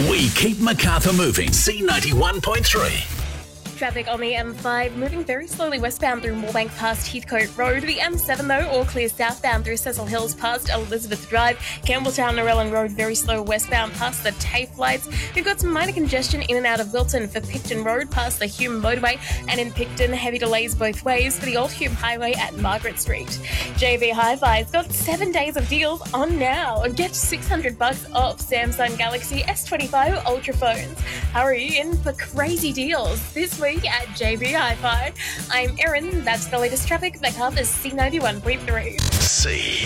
We keep Macarthur moving. C91.3. Traffic on the M5 moving very slowly westbound through Moorebank past Heathcote Road. The M7 though, all clear southbound through Cecil Hills past Elizabeth Drive. Campbelltown Narellan Road very slow westbound past the TAFE lights. We've got some minor congestion in and out of Wilton for Picton Road past the Hume motorway, and in Picton heavy delays both ways for the Old Hume Highway at Margaret Street. JB Hi-Fi's got 7 days of deals on now. Get $600 off Samsung Galaxy S25 Ultra phones. Hurry in for crazy deals this week at JB Hi-Fi. I'm Erin. That's the latest traffic. Macarthur's C91.3. C.